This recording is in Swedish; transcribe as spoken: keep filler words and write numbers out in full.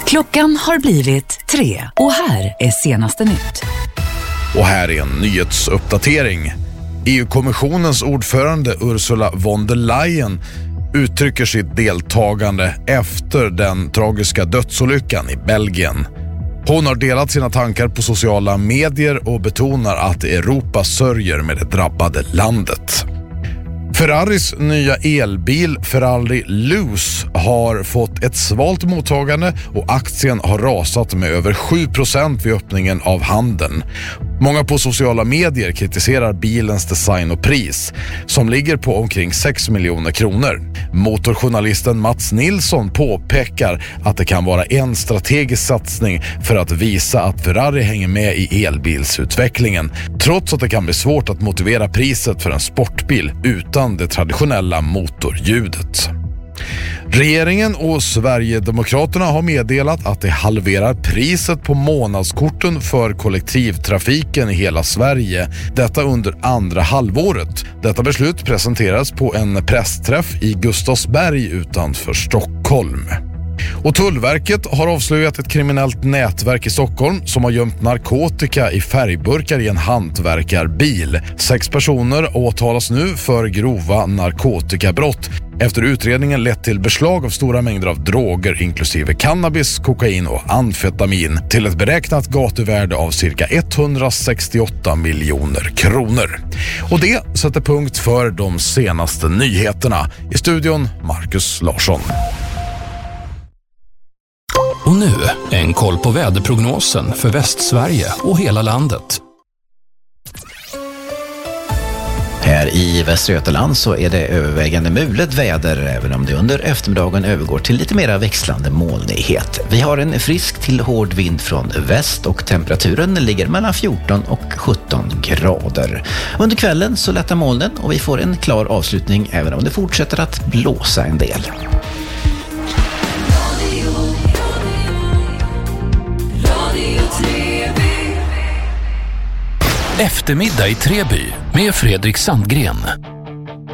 Klockan har blivit tre och här är senaste nytt. Och här är en nyhetsuppdatering. E U-kommissionens ordförande Ursula von der Leyen uttrycker sitt deltagande efter den tragiska dödsolyckan i Belgien. Hon har delat sina tankar på sociala medier och betonar att Europa sörjer med det drabbade landet. Ferraris nya elbil Ferrari Luce har fått ett svalt mottagande och aktien har rasat med över sju procent vid öppningen av handeln. Många på sociala medier kritiserar bilens design och pris som ligger på omkring sex miljoner kronor. Motorjournalisten Mats Nilsson påpekar att det kan vara en strategisk satsning för att visa att Ferrari hänger med i elbilsutvecklingen, trots att det kan bli svårt att motivera priset för en sportbil utan det traditionella motorljudet. Regeringen och Sverigedemokraterna har meddelat att det halverar priset på månadskorten för kollektivtrafiken i hela Sverige. Detta under andra halvåret. Detta beslut presenteras på en pressträff i Gustavsberg utanför Stockholm. Och Tullverket har avslöjat ett kriminellt nätverk i Stockholm som har gömt narkotika i färgburkar i en hantverkarbil. Sex personer åtalas nu för grova narkotikabrott efter utredningen lett till beslag av stora mängder av droger inklusive cannabis, kokain och amfetamin till ett beräknat gatuvärde av cirka etthundrasextioåtta miljoner kronor. Och det sätter punkt för de senaste nyheterna. I studion Marcus Larsson. Och nu en koll på väderprognosen för Västsverige och hela landet. Här i Västra Götaland så är det övervägande mulet väder, även om det under eftermiddagen övergår till lite mera växlande molnighet. Vi har en frisk till hård vind från väst och temperaturen ligger mellan fjorton och sjutton grader. Under kvällen så lättar molnen och vi får en klar avslutning även om det fortsätter att blåsa en del. Eftermiddag i Treby med Fredrik Sandgren.